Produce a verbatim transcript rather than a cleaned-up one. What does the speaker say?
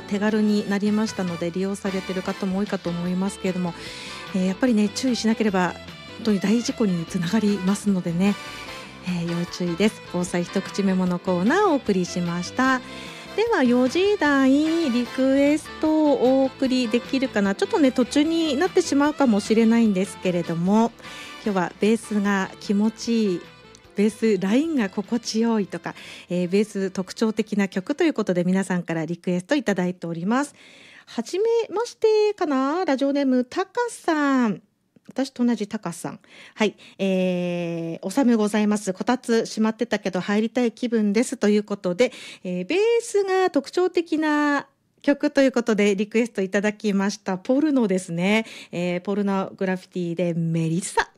手軽になりましたので利用されている方も多いかと思いますけれども、えー、やっぱりね注意しなければ本当に大事故につながりますのでね、えー、要注意です。防災一口メモのコーナーをお送りしました。ではよじ台リクエストをお送りできるかな。ちょっとね途中になってしまうかもしれないんですけれども、今日はベースが気持ちいい、ベースラインが心地よいとか、えー、ベース特徴的な曲ということで皆さんからリクエストいただいております。はじめましてかな。ラジオネームたかさん、私と同じタカさん。はい、えー、おさむございます。こたつ閉まってたけど入りたい気分ですということで、えー、ベースが特徴的な曲ということでリクエストいただきました。ポルノですね、えー、ポルノグラフィティでメリッサ。